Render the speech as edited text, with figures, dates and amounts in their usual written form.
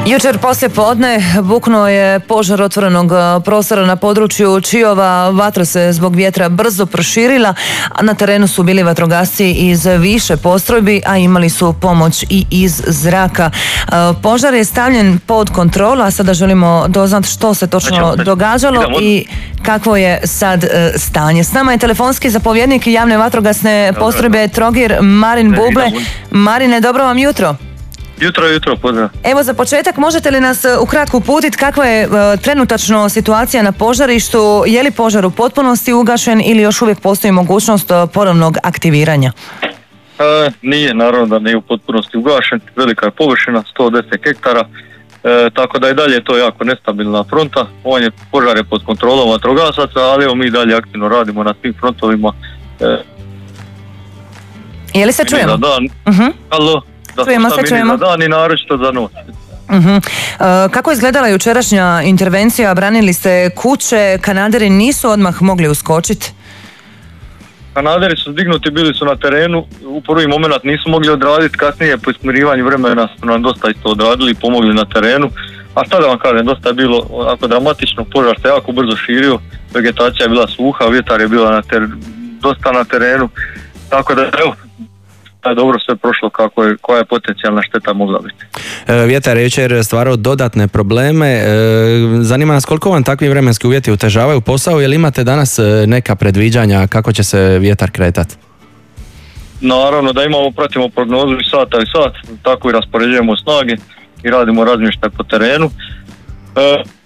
Jučer poslije podne buknuo je požar otvorenog prostora na području Čiova. Vatra se zbog vjetra brzo proširila, a na terenu su bili vatrogasci iz više postrojbi, a imali su pomoć i iz zraka. Požar je stavljen pod kontrolu, a sada želimo doznati što se točno događalo i kakvo je sad stanje. S nama je telefonski zapovjednik javne vatrogasne postrojbe Trogir, Marin Buble. Marine, dobro vam jutro. Jutro, pozdrav. Evo, za početak možete li nas ukratko uputiti kakva je trenutačno situacija na požarištu? Je li požar u potpunosti ugašen ili još uvijek postoji mogućnost ponovnog aktiviranja? Nije, naravno da nije u potpunosti ugašen. Velika je površina, 110 hektara, tako da i dalje je to jako nestabilna fronta. Požar je pod kontrolom vatrogasaca, ali evo mi dalje aktivno radimo na svim frontovima. Je li se čujemo? Halo? Čujemo se, čujemo. Za dan i naročito za noć. Kako je izgledala jučerašnja intervencija? Branili ste kuće, kanaderi nisu odmah mogli uskočiti? Kanaderi su zdignuti, bili su na terenu, u prvi moment nisu mogli odraditi, kasnije po smirivanju vremena su nam dosta isto odradili i pomogli na terenu. A šta da vam kažem, dosta je bilo onako dramatično, požar se jako brzo širio, vegetacija je bila suha, vjetar je bila dosta na terenu, tako da evo, dobro sve prošlo koja je potencijalna šteta mogla biti. Vjetar je jučer stvarao dodatne probleme. Zanima nas koliko vam takvi vremenski uvjeti otežavaju posao, jer imate danas neka predviđanja kako će se vjetar kretati? Naravno da pratimo prognozu i sat, tako i raspoređujemo snage i radimo razmještaj po terenu.